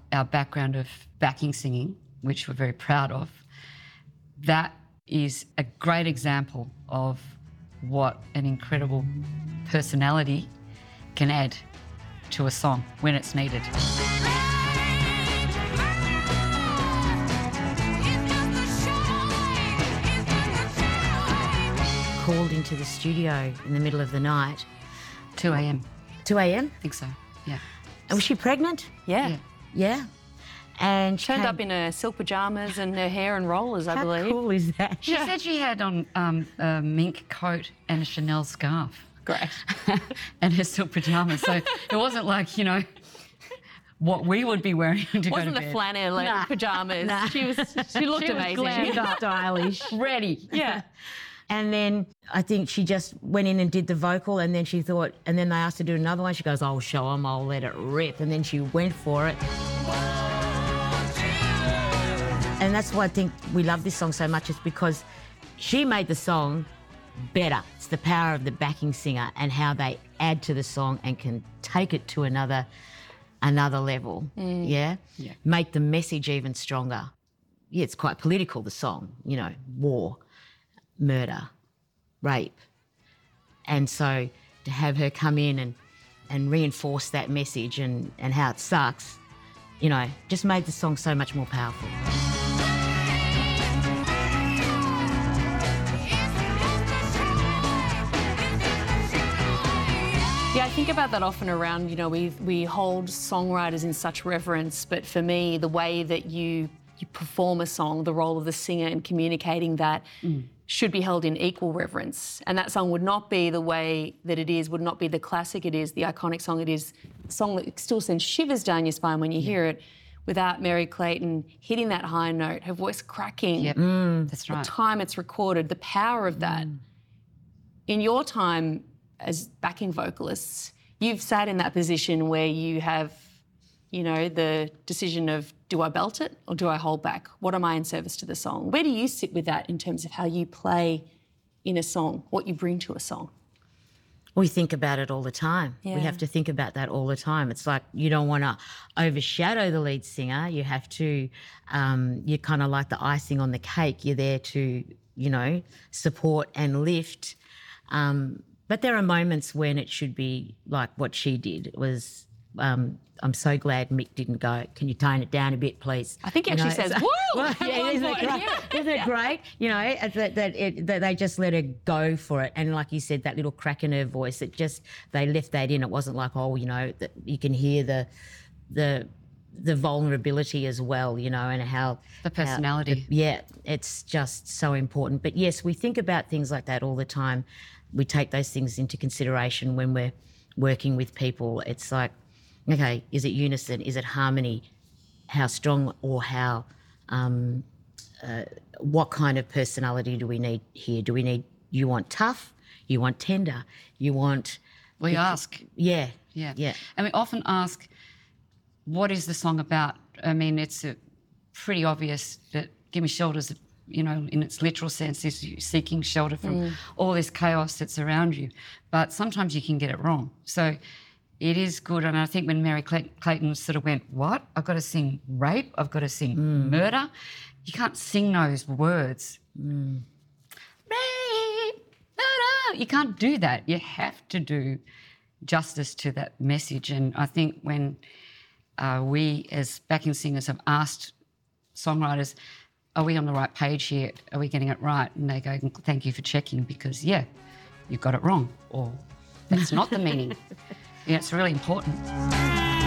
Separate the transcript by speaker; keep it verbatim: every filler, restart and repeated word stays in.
Speaker 1: our background of backing singing, which we're very proud of, that is a great example of what an incredible personality can add to a song when it's needed.
Speaker 2: Called into the studio in the middle of the night.
Speaker 1: two a.m.
Speaker 2: two a.m?
Speaker 1: I think so, yeah.
Speaker 2: And was she pregnant?
Speaker 3: Yeah.
Speaker 1: Yeah.
Speaker 2: Yeah. And
Speaker 3: Turned
Speaker 2: came-
Speaker 3: up in her silk pyjamas and her hair and rollers, I
Speaker 2: How
Speaker 3: believe.
Speaker 2: cool is that?
Speaker 1: She said she had on um, a mink coat and a Chanel scarf.
Speaker 3: Great.
Speaker 1: And her silk pyjamas. So it wasn't like, you know, what we would be wearing to go
Speaker 3: Wasn't
Speaker 1: to
Speaker 3: the
Speaker 1: bed.
Speaker 3: flannel
Speaker 2: Nah.
Speaker 3: pyjamas.
Speaker 2: Nah.
Speaker 3: She was. She looked
Speaker 2: She was
Speaker 3: amazing.
Speaker 2: glammed up, stylish.
Speaker 1: Ready.
Speaker 3: Yeah.
Speaker 2: And then I think she just went in and did the vocal, and then she thought, and then they asked her to do another one. She goes, "I'll show them, I'll let it rip." And then she went for it. And that's why I think we love this song so much, is because she made the song better. It's the power of the backing singer and how they add to the song and can take it to another another level. Yeah?
Speaker 1: Yeah.
Speaker 2: Make the message even stronger. Yeah, it's quite political, the song, you know, war, murder, rape. And so to have her come in and, and reinforce that message and, and how it sucks, you know, just made the song so much more powerful.
Speaker 3: Yeah, I think about that often around, you know, we we hold songwriters in such reverence, but for me, the way that you you perform a song, the role of the singer in communicating that mm. should be held in equal reverence. And that song would not be the way that it is, would not be the classic it is, the iconic song it is, a song that still sends shivers down your spine when you yeah. hear it, without Merry Clayton hitting that high note, her voice cracking.
Speaker 1: Yep, mm. that's right.
Speaker 3: The time it's recorded, the power of that. Mm. In your time as backing vocalists, you've sat in that position where you have, you know, the decision of, do I belt it or do I hold back? What am I in service to the song? Where do you sit with that in terms of how you play in a song, what you bring to a song?
Speaker 2: We think about it all the time.
Speaker 3: Yeah.
Speaker 2: We have to think about that all the time. It's like you don't want to overshadow the lead singer. You have to, um, you're kind of like the icing on the cake. You're there to, you know, support and lift. Um, but there are moments when it should be like what she did. It was, um, I'm so glad Mick didn't go, can you tone it down a bit, please?
Speaker 3: I think he
Speaker 2: you
Speaker 3: actually
Speaker 2: know,
Speaker 3: says,
Speaker 2: so,
Speaker 3: woo!
Speaker 2: Well, yeah, isn't it great?
Speaker 3: Yeah.
Speaker 2: Isn't it great? You know, that, that, it, that they just let her go for it. And like you said, that little crack in her voice, it just, they left that in. It wasn't like, oh, you know, that you can hear the, the, the vulnerability as well, you know, and how...
Speaker 1: The personality.
Speaker 2: How, the, yeah, it's just so important. But yes, we think about things like that all the time. We take those things into consideration when we're working with people. It's like, okay, is it unison? Is it harmony? How strong or how, um, uh, what kind of personality do we need here? Do we need, you want tough? You want tender? You want...
Speaker 1: We ask.
Speaker 2: Yeah.
Speaker 1: Yeah.
Speaker 2: Yeah.
Speaker 1: And we often ask, what is the song about? I mean, it's a pretty obvious that Gimme Shelter's, you know, in its literal sense, is seeking shelter from mm. all this chaos that's around you. But sometimes you can get it wrong. So it is good. And I think when Merry Clay- Clayton sort of went, what? I've got to sing rape. I've got to sing mm. murder. You can't sing those words.
Speaker 2: Mm.
Speaker 1: Rape, murder. You can't do that. You have to do justice to that message. And I think when uh, we as backing singers have asked songwriters, are we on the right page here? Are we getting it right? And they go, thank you for checking, because, yeah, you got it wrong, or that's not the meaning. Yeah, it's really important.